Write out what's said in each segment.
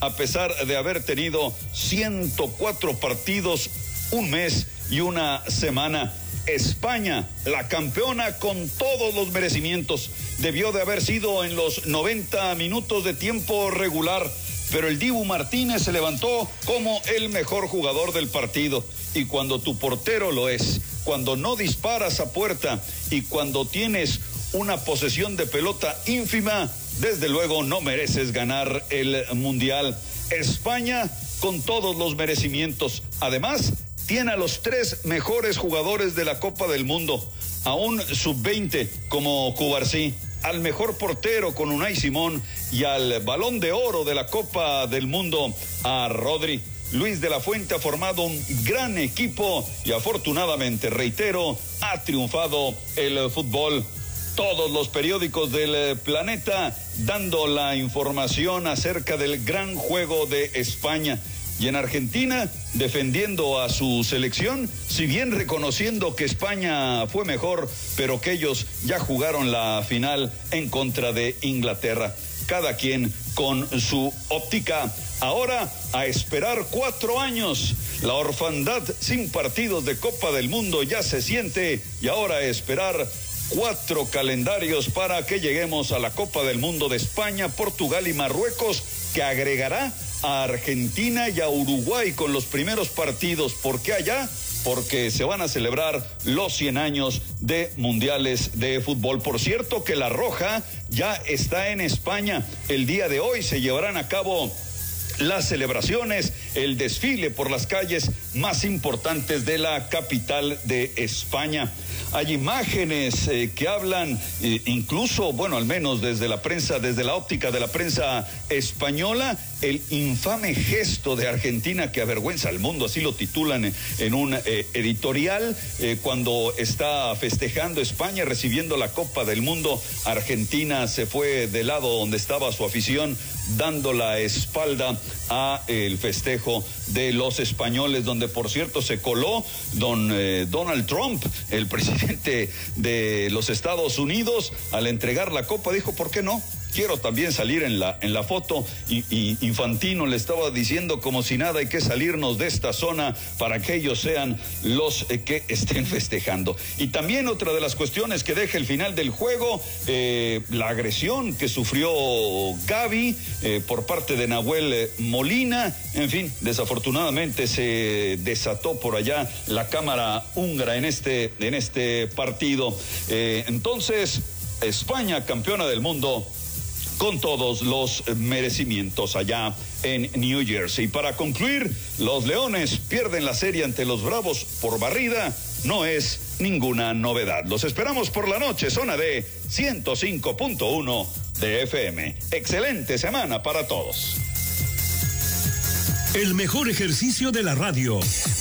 a pesar de haber tenido 104 partidos, un mes y una semana. España, la campeona con todos los merecimientos, debió de haber sido en los 90 minutos de tiempo regular, pero el Dibu Martínez se levantó como el mejor jugador del partido. Y cuando tu portero lo es, cuando no disparas a puerta y cuando tienes una posesión de pelota ínfima, desde luego no mereces ganar el Mundial. España con todos los merecimientos. Además, tiene a los 3 mejores jugadores de la Copa del Mundo, a un sub-20 como Cubarsí, al mejor portero con Unai Simón y al Balón de Oro de la Copa del Mundo a Rodri. Luis de la Fuente ha formado un gran equipo y afortunadamente, reitero, ha triunfado el fútbol. Todos los periódicos del planeta dando la información acerca del gran juego de España. Y en Argentina, defendiendo a su selección, si bien reconociendo que España fue mejor, pero que ellos ya jugaron la final en contra de Inglaterra. Cada quien con su óptica. Ahora, a esperar 4 años. La orfandad sin partidos de Copa del Mundo ya se siente, y ahora a esperar 4 calendarios para que lleguemos a la Copa del Mundo de España, Portugal y Marruecos, que agregará a Argentina y a Uruguay con los primeros partidos. ¿Por qué allá? Porque se van a celebrar los 100 años de mundiales de fútbol. Por cierto que la Roja ya está en España. El día de hoy se llevarán a cabo las celebraciones, el desfile por las calles más importantes de la capital de España. Hay imágenes que hablan, incluso, bueno, al menos desde la prensa, desde la óptica de la prensa española, el infame gesto de Argentina que avergüenza al mundo, así lo titulan en un editorial, cuando está festejando España, recibiendo la Copa del Mundo. Argentina se fue del lado donde estaba su afición, dando la espalda a el festejo de los españoles, donde por cierto se coló Donald Trump, el presidente de los Estados Unidos. Al entregar la copa dijo, ¿por qué no? Quiero también salir en la foto. Y Infantino le estaba diciendo, como si nada, hay que salirnos de esta zona para que ellos sean los que estén festejando. Y también otra de las cuestiones que deja el final del juego, la agresión que sufrió Gavi por parte de Nahuel Molina. En fin, desafortunadamente se desató por allá la cámara húngara en este partido. Entonces, España, campeona del mundo, con todos los merecimientos allá en New Jersey. Para concluir, los Leones pierden la serie ante los Bravos por barrida. No es ninguna novedad. Los esperamos por la noche, zona de 105.1 de FM. Excelente semana para todos. El mejor ejercicio de la radio.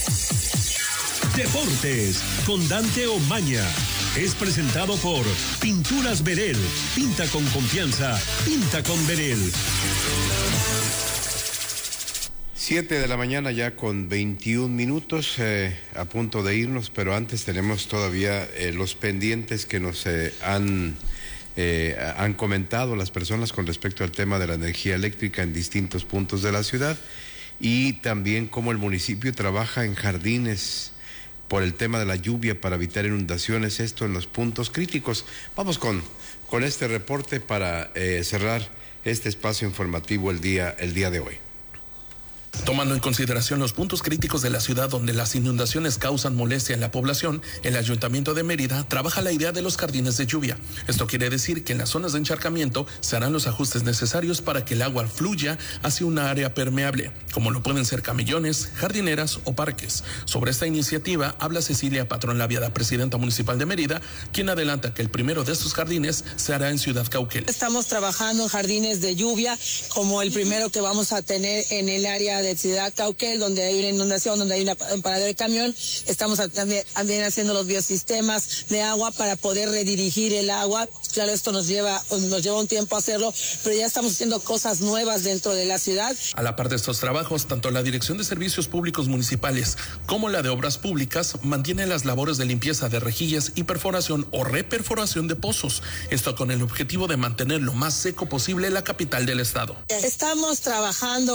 Deportes con Dante Omaña. Es presentado por Pinturas Verel. Pinta con confianza. Pinta con Verel. 7 de la mañana ya con 21 minutos, a punto de irnos, pero antes tenemos todavía los pendientes que nos han comentado las personas con respecto al tema de la energía eléctrica en distintos puntos de la ciudad, y también cómo el municipio trabaja en jardines por el tema de la lluvia para evitar inundaciones, esto en los puntos críticos. Vamos con este reporte para cerrar este espacio informativo el día de hoy. Tomando en consideración los puntos críticos de la ciudad donde las inundaciones causan molestia en la población, el Ayuntamiento de Mérida trabaja la idea de los jardines de lluvia. Esto quiere decir que en las zonas de encharcamiento se harán los ajustes necesarios para que el agua fluya hacia una área permeable, como lo pueden ser camellones, jardineras o parques. Sobre esta iniciativa habla Cecilia Patrón Laviada, presidenta municipal de Mérida, quien adelanta que el primero de estos jardines se hará en Ciudad Cauquel. Estamos trabajando en jardines de lluvia, como el primero que vamos a tener en el área de Ciudad Cauquel, donde hay una inundación, donde hay un paradero de camión. Estamos también haciendo los biosistemas de agua para poder redirigir el agua. Claro, esto nos lleva un tiempo hacerlo, pero ya estamos haciendo cosas nuevas dentro de la ciudad. A la par de estos trabajos, tanto la Dirección de Servicios Públicos Municipales como la de Obras Públicas mantienen las labores de limpieza de rejillas y perforación o reperforación de pozos. Esto con el objetivo de mantener lo más seco posible la capital del estado. Estamos trabajando